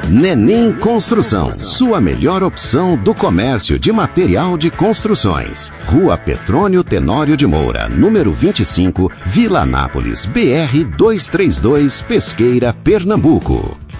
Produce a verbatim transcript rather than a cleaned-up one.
Nenim Construção, sua melhor opção do comércio de material de construções. Rua Petrônio Tenório de Moura, número vinte e cinco, Vila Anápolis, B R duzentos e trinta e dois, Pesqueira, Pernambuco.